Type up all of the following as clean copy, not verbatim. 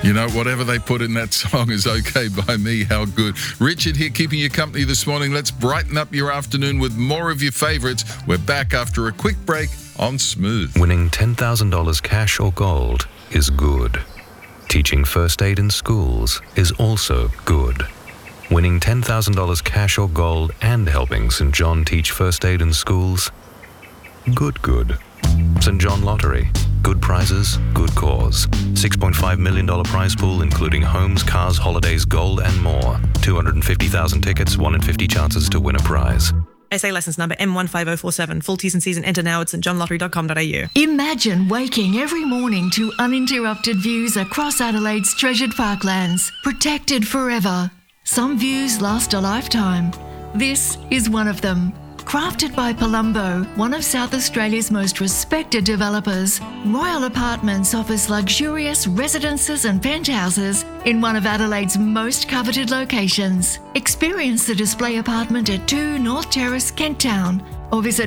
You know, whatever they put in that song is okay by me. How good. Richard here, keeping you company this morning. Let's brighten up your afternoon with more of your favourites. We're back after a quick break on Smooth. Winning $10,000 cash or gold is good. Teaching first aid in schools is also good. Winning $10,000 cash or gold and helping St. John teach first aid in schools? Good. St. John Lottery. Good prizes, good cause. $6.5 million prize pool, including homes, cars, holidays, gold, and more. 250,000 tickets, 1 in 50 chances to win a prize. SA licence number M15047. Full T's and C's enter now at stjohnlottery.com.au. Imagine waking every morning to uninterrupted views across Adelaide's treasured parklands, protected forever. Some views last a lifetime. This is one of them. Crafted by Palumbo, one of South Australia's most respected developers, Royal Apartments offers luxurious residences and penthouses in one of Adelaide's most coveted locations. Experience the display apartment at 2 North Terrace, Kent Town, or visit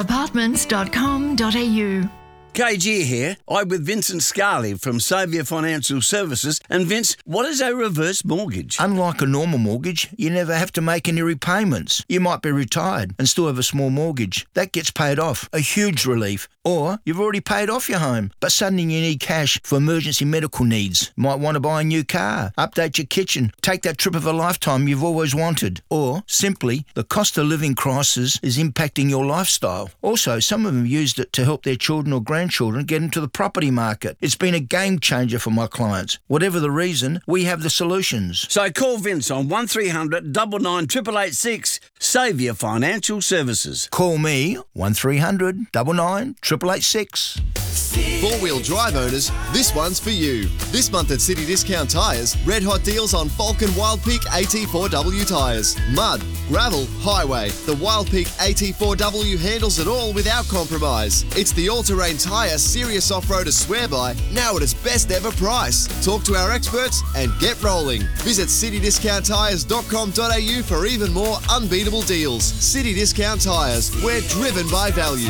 royalapartments.com.au. KG here. I'm with Vincent Scarley from Saviour Financial Services. And Vince, what is a reverse mortgage? Unlike a normal mortgage, you never have to make any repayments. You might be retired and still have a small mortgage. That gets paid off. A huge relief. Or you've already paid off your home, but suddenly you need cash for emergency medical needs. Might want to buy a new car, update your kitchen, take that trip of a lifetime you've always wanted. Or simply, the cost of living crisis is impacting your lifestyle. Also, some of them used it to help their children or grandchildren get into the property market. It's been a game changer for my clients. Whatever the reason, we have the solutions. So call Vince on 1300 99 886. Saviour Financial Services. Call me 1300 99 886. Four-wheel drive owners, this one's for you. This month at City Discount Tyres, red hot deals on Falcon Wildpeak AT4W tyres. Mud, gravel, highway. The Wildpeak AT4W handles it all without compromise. It's the all-terrain tyre serious off-roader swear by, now at its best ever price. Talk to our experts and get rolling. Visit citydiscounttyres.com.au for even more unbeatable deals. City Discount Tyres, we're driven by value.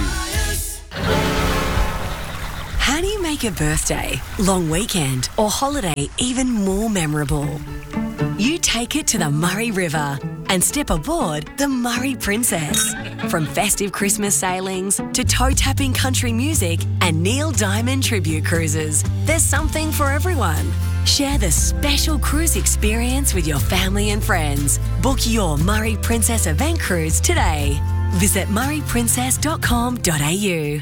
How do you make a birthday, long weekend, or holiday even more memorable? You take it to the Murray River and step aboard the Murray Princess. From festive Christmas sailings to toe-tapping country music and Neil Diamond tribute cruises, there's something for everyone. Share the special cruise experience with your family and friends. Book your Murray Princess event cruise today. Visit murrayprincess.com.au.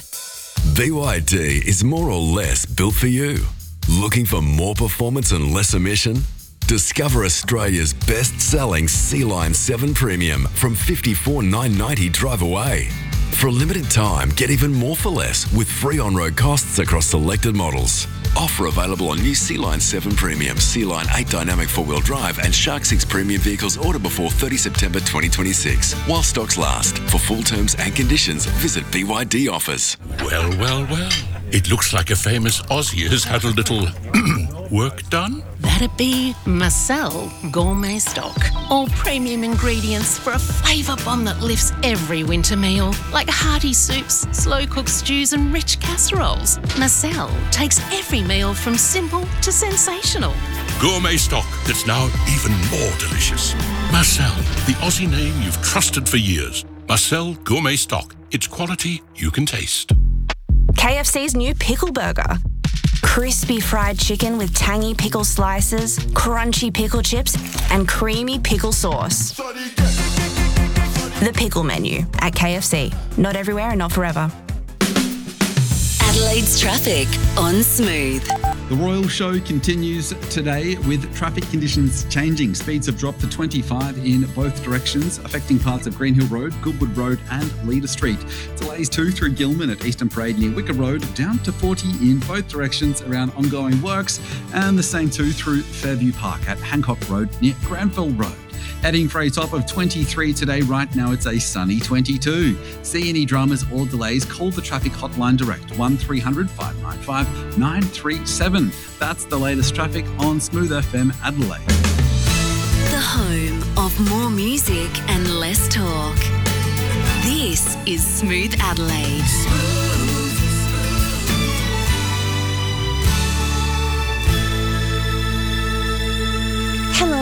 BYD is more or less built for you. Looking for more performance and less emission? Discover Australia's best-selling Sea-Line 7 Premium from $54,990 drive away. For a limited time, get even more for less with free on-road costs across selected models. Offer available on new Sea-Line 7 Premium, Sea-Line 8 Dynamic 4-wheel drive and Shark 6 Premium vehicles order before 30 September 2026. While stocks last. For full terms and conditions, visit BYD Offers. Well. It looks like a famous Aussie has had a little work done. That'd be Marcel Gourmet Stock. All premium ingredients for a flavour bomb that lifts every winter meal, like hearty soups, slow-cooked stews and rich casseroles. Marcel takes every meal from simple to sensational. Gourmet stock that's now even more delicious. Marcel, the Aussie name you've trusted for years. Marcel Gourmet Stock. It's quality you can taste. KFC's new pickle burger. Crispy fried chicken with tangy pickle slices, crunchy pickle chips, and creamy pickle sauce. The pickle menu at KFC. Not everywhere and not forever. Adelaide's traffic on Smooth. The Royal Show continues today with traffic conditions changing. Speeds have dropped to 25 in both directions, affecting parts of Green Hill Road, Goodwood Road and Leader Street. Delays too through Gilman at Eastern Parade near Wicker Road, down to 40 in both directions around ongoing works, and the same too through Fairview Park at Hancock Road near Granville Road. Heading for a top of 23 today. Right now it's a sunny 22. See any dramas or delays, call the traffic hotline direct 1300 595 937. That's the latest traffic on Smooth FM Adelaide. The home of more music and less talk. This is Smooth Adelaide.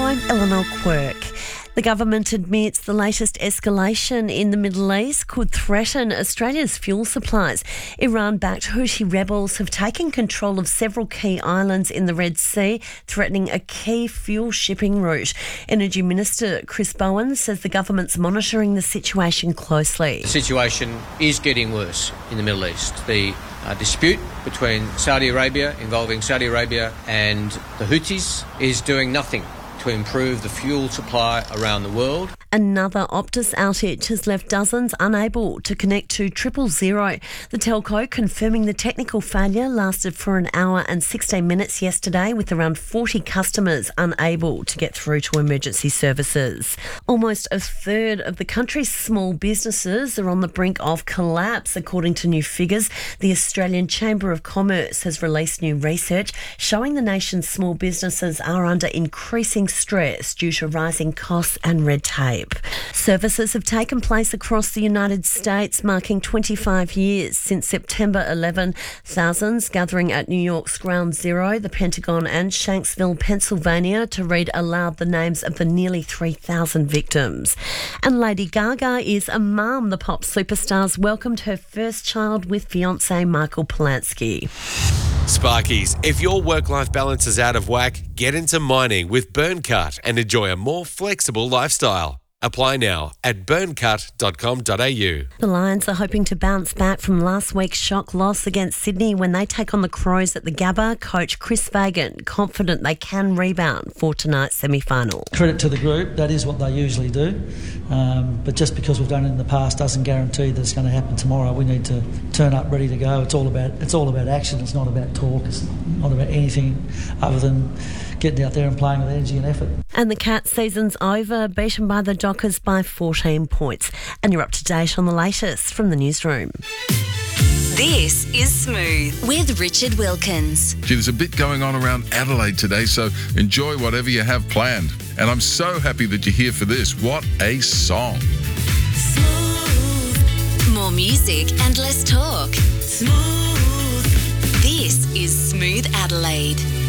I'm Eleanor Quirk. The government admits the latest escalation in the Middle East could threaten Australia's fuel supplies. Iran-backed Houthi rebels have taken control of several key islands in the Red Sea, threatening a key fuel shipping route. Energy Minister Chris Bowen says the government's monitoring the situation closely. The situation is getting worse in the Middle East. The dispute between Saudi Arabia, involving Saudi Arabia and the Houthis, is doing nothing to improve the fuel supply around the world. Another Optus outage has left dozens unable to connect to 000. The telco confirming the technical failure lasted for an hour and 16 minutes yesterday, with around 40 customers unable to get through to emergency services. Almost a third of the country's small businesses are on the brink of collapse, according to new figures. The Australian Chamber of Commerce has released new research showing the nation's small businesses are under increasing stress due to rising costs and red tape. Services have taken place across the United States, marking 25 years since September 11. Thousands gathering at New York's Ground Zero, the Pentagon and Shanksville, Pennsylvania, to read aloud the names of the nearly 3,000 victims. And Lady Gaga is a mum. The pop superstar's welcomed her first child with fiancé Michael Polanski. Sparkies, if your work-life balance is out of whack, get into mining with Burncut and enjoy a more flexible lifestyle. Apply now at burncut.com.au. The Lions are hoping to bounce back from last week's shock loss against Sydney when they take on the Crows at the Gabba. Coach Chris Fagan confident they can rebound for tonight's semi-final. Credit to the group, that is what they usually do. But just because we've done it in the past doesn't guarantee that it's going to happen tomorrow. We need to turn up ready to go. It's all about action. It's not about talk. It's not about anything other than getting out there and playing with energy and effort. And the Cats season's over, beaten by the Dockers by 14 points. And you're up to date on the latest from the newsroom. This is Smooth with Richard Wilkins. Gee, there's a bit going on around Adelaide today, so enjoy whatever you have planned. And I'm so happy that you're here for this. What a song. Smooth. More music and less talk. Smooth. This is Smooth Adelaide.